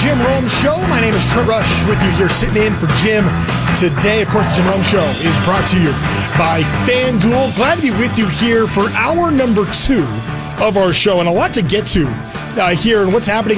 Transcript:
Jim Rome Show. My name is Trent Rush with you here sitting in for Jim today. Of course, the Jim Rome Show is brought to you by FanDuel. Glad to be with you here for hour number 2 of our show, and a lot to get to here and what's happening